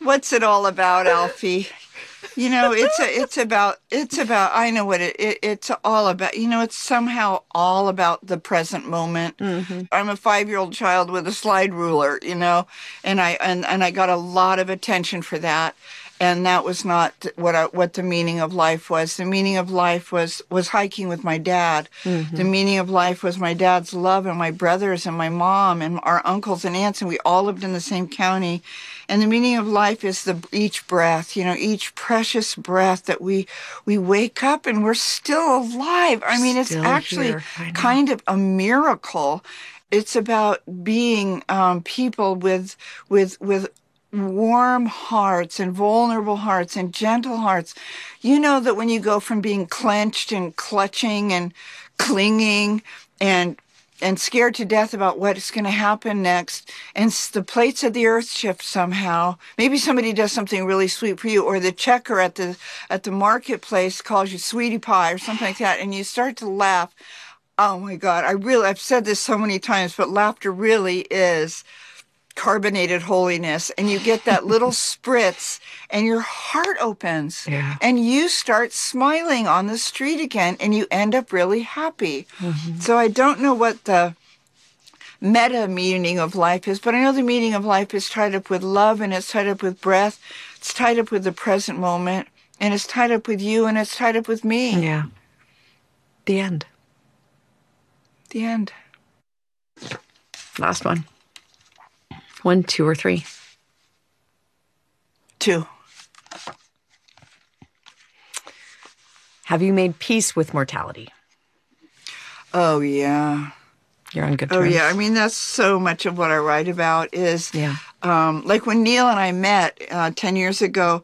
What's it all about, Alfie? It's about I know what it's all about. It's somehow all about the present moment. Hmm. I'm a 5-year-old child with a slide ruler, and I got a lot of attention for that. And that was not what the meaning of life was. The meaning of life was hiking with my dad. The Hmm. meaning of life was my dad's love and my brothers and my mom and our uncles and aunts, and we all lived in the same county. And the meaning of life is each breath, each precious breath that we wake up and we're still alive. I mean, it's Still actually here. I know. kind of a miracle. It's about being people with warm hearts and vulnerable hearts and gentle hearts. You know that when you go from being clenched and clutching and clinging and scared to death about what's going to happen next, and the plates of the earth shift somehow. Maybe somebody does something really sweet for you, or the checker at the marketplace calls you sweetie pie or something like that, and you start to laugh. Oh my God, I've said this so many times, but laughter really is carbonated holiness, and you get that little spritz and your heart opens Yeah. and you start smiling on the street again and you end up really happy. Hmm. So I don't know what the meta meaning of life is, but I know the meaning of life is tied up with love, and it's tied up with breath. It's tied up with the present moment, and it's tied up with you, and it's tied up with me. Yeah. The end. The end. Last one. 1, 2, or 3. 2. Have you made peace with mortality? Oh, yeah. You're on good Oh, terms. yeah. I mean, that's so much of what I write about is, Yeah. like when Neil and I met 10 years ago,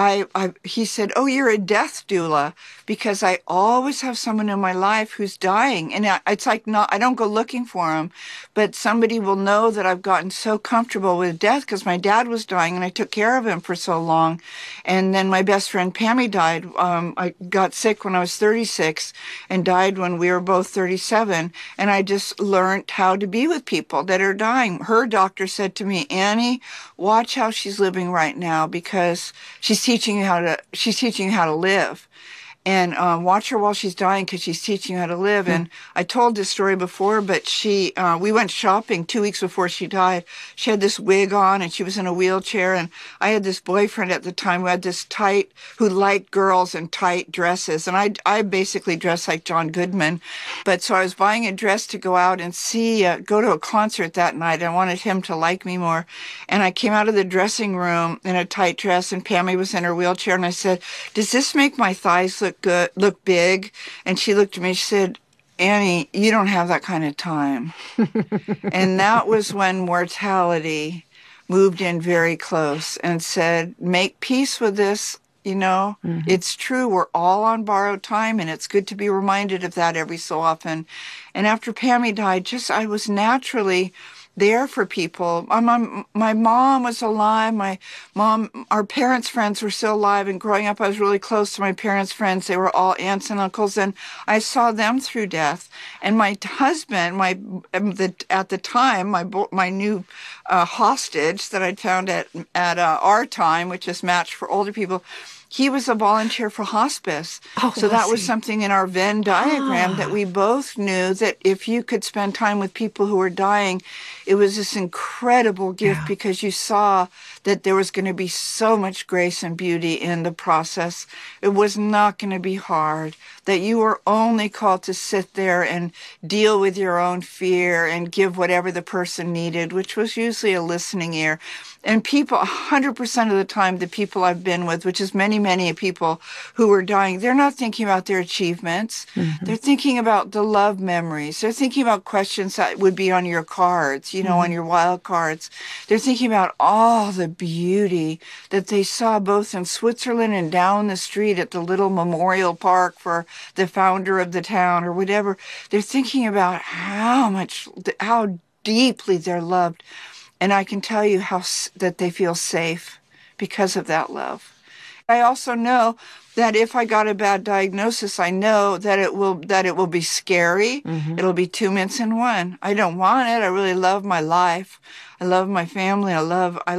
he said, "Oh, you're a death doula," because I always have someone in my life who's dying. And it's like, I don't go looking for him, but somebody will know that I've gotten so comfortable with death because my dad was dying and I took care of him for so long. And then my best friend Pammy died. I got sick when I was 36 and died when we were both 37. And I just learned how to be with people that are dying. Her doctor said to me, "Annie, watch how she's living right now because she's teaching you how to live. And watch her while she's dying because she's teaching you how to live." And I told this story before, but we went shopping 2 weeks before she died. She had this wig on and she was in a wheelchair. And I had this boyfriend at the time who liked girls in tight dresses. And I basically dressed like John Goodman. But so I was buying a dress to go out and go to a concert that night. I wanted him to like me more. And I came out of the dressing room in a tight dress and Pammy was in her wheelchair. And I said, "Does this make my thighs look big?" And she looked at me, she said, "Annie, you don't have that kind of time." And that was when mortality moved in very close and said, "Make peace with this. It's true. We're all on borrowed time, and it's good to be reminded of that every so often." And after Pammy died, I was naturally there for people. My mom was alive. Our parents' friends were still alive. And growing up, I was really close to my parents' friends. They were all aunts and uncles, and I saw them through death. And my husband, at the time, my new hostage that I'd found at our time, which is matched for older people. He was a volunteer for hospice. Oh, So that was he? something in our Venn diagram that we both knew that if you could spend time with people who were dying, it was this incredible gift Yeah. because you saw that there was going to be so much grace and beauty in the process. It was not going to be hard, that you were only called to sit there and deal with your own fear and give whatever the person needed, which was usually a listening ear. And people, 100% of the time, the people I've been with, which is many, many people who were dying, they're not thinking about their achievements. They're thinking about the love memories. They're thinking about questions that would be on your cards, on your wild cards. They're thinking about all the beauty that they saw both in Switzerland and down the street at the little memorial park for the founder of the town or whatever. They're thinking about how deeply they're loved. And I can tell you that they feel safe because of that love. I also know that if I got a bad diagnosis, I know that it will be scary. It'll be 2 minutes in one. I don't want it. I really love my life. I love my family. I love